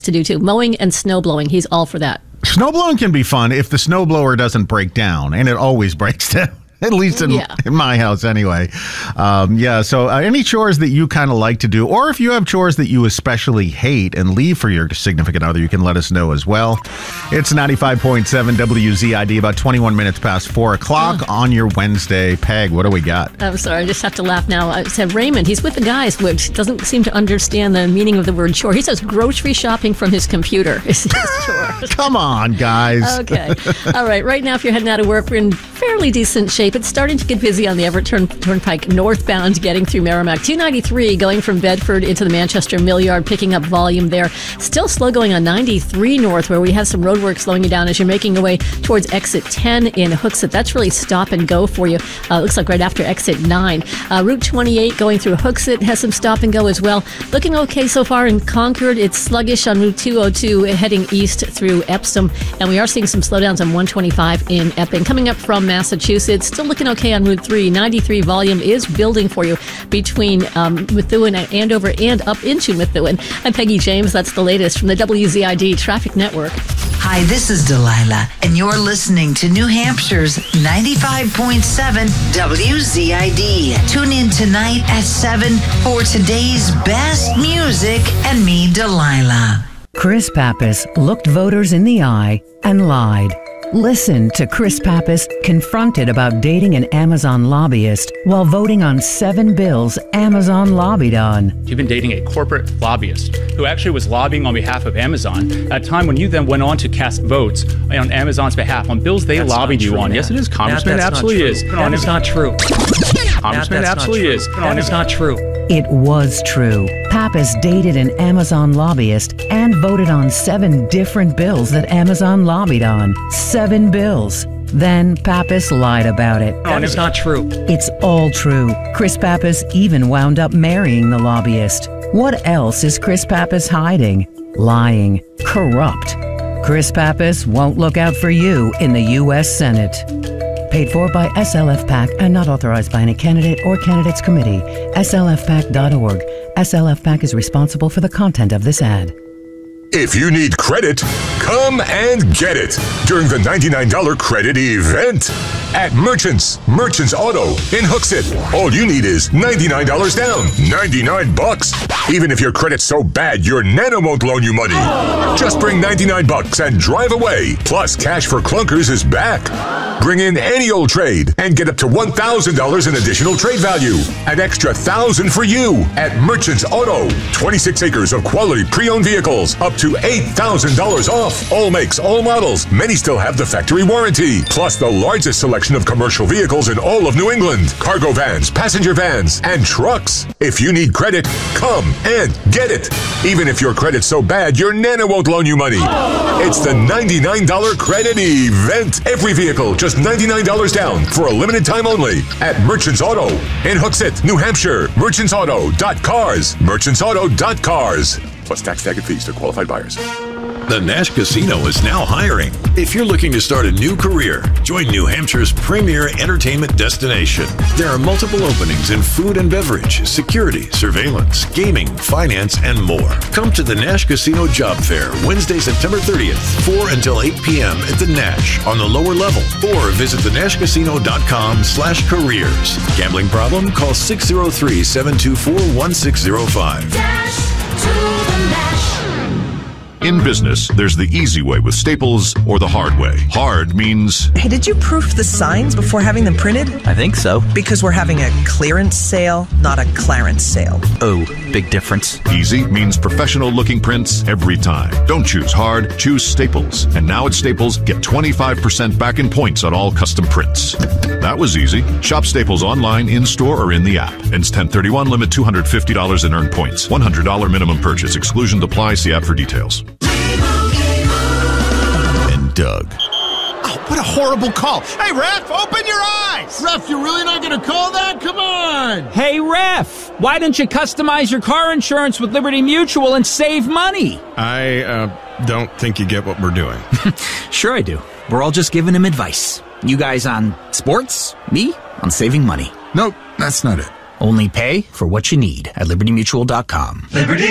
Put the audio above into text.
to do too. Mowing and snow blowing. He's all for that. Snowblowing can be fun if the snowblower doesn't break down, and it always breaks down. At least in my house anyway. So any chores that you kind of like to do, or if you have chores that you especially hate and leave for your significant other, you can let us know as well. It's 95.7 WZID, about 21 minutes past 4 o'clock on your Wednesday. Peg, what do we got? I'm sorry, I just have to laugh now. I said Raymond, he's with the guys, which doesn't seem to understand the meaning of the word chore. He says grocery shopping from his computer is his chore. Come on, guys. Okay. All right, right now if you're heading out of work, we're in fairly decent shape. It's starting to get busy on the Everett Turnpike northbound, getting through Merrimack. 293 going from Bedford into the Manchester Mill Yard, picking up volume there. Still slow going on 93 north, where we have some road work slowing you down as you're making your way towards exit 10 in Hooksett. That's really stop and go for you. Looks like right after exit 9. Route 28 going through Hooksett has some stop and go as well. Looking okay so far in Concord. It's sluggish on Route 202 heading east through Epsom, and we are seeing some slowdowns on 125 in Epping. Coming up from Massachusetts, still looking okay on Route 3. 93 volume is building for you between Methuen and Andover and up into Methuen. I'm Peggy James. That's the latest from the WZID Traffic Network. Hi, this is Delilah, and you're listening to New Hampshire's 95.7 WZID. Tune in tonight at 7 for today's best music and me, Delilah. Chris Pappas looked voters in the eye and lied. Listen to Chris Pappas confronted about dating an Amazon lobbyist while voting on 7 bills Amazon lobbied on. You've been dating a corporate lobbyist who actually was lobbying on behalf of Amazon at a time when you then went on to cast votes on Amazon's behalf on bills they lobbied you on. Matt. Yes, it is. Congressman, Matt, absolutely is. That is not true. Congressman, absolutely is. That is not true. It was true. Pappas dated an Amazon lobbyist and voted on 7 different bills that Amazon lobbied on. 7 bills. Then Pappas lied about it. That is not true. It's all true. Chris Pappas even wound up marrying the lobbyist. What else is Chris Pappas hiding? Lying. Corrupt. Chris Pappas won't look out for you in the U.S. Senate. Paid for by SLF PAC and not authorized by any candidate or candidates committee. SLFPAC.org. SLF PAC is responsible for the content of this ad. If you need credit, come and get it during the $99 credit event at Merchants Auto in Hooksett. All you need is $99 down, $99. Even if your credit's so bad, your Nana won't loan you money. Just bring $99 and drive away. Plus, Cash for Clunkers is back. Bring in any old trade and get up to $1,000 in additional trade value. An extra $1,000 for you at Merchants Auto. 26 acres of quality pre-owned vehicles, up to $8,000 off. All makes, all models. Many still have the factory warranty. Plus the largest selection of commercial vehicles in all of New England. Cargo vans, passenger vans, and trucks. If you need credit, come and get it. Even if your credit's so bad, your Nana won't loan you money. It's the $99 credit event. Every vehicle, just $99 down for a limited time only at Merchants Auto in Hooksett, New Hampshire. Merchantsauto.cars. Merchantsauto.cars. Plus tax, tag, and fees to qualified buyers. The Nash Casino is now hiring. If you're looking to start a new career, join New Hampshire's premier entertainment destination. There are multiple openings in food and beverage, security, surveillance, gaming, finance, and more. Come to the Nash Casino Job Fair Wednesday, September 30th, 4 until 8 p.m. at the Nash on the lower level, or visit thenashcasino.com/careers. Gambling problem? Call 603-724-1605. Dash to the Nash. In business, there's the easy way with Staples or the hard way. Hard means... Hey, did you proof the signs before having them printed? I think so. Because we're having a clearance sale, not a Clarence sale. Oh, big difference. Easy means professional-looking prints every time. Don't choose hard, choose Staples. And now at Staples, get 25% back in points on all custom prints. That was easy. Shop Staples online, in-store, or in the app. Ends 10/31, limit $250 in earned points. $100 minimum purchase. Exclusion apply. See app for details. And Doug. Oh, what a horrible call. Hey, ref, open your eyes. Ref, you're really not going to call that? Come on. Hey, ref, why don't you customize your car insurance with Liberty Mutual and save money? I don't think you get what we're doing. Sure I do. We're all just giving him advice. You guys on sports, me on saving money. Nope, that's not it. Only pay for what you need at libertymutual.com. Liberty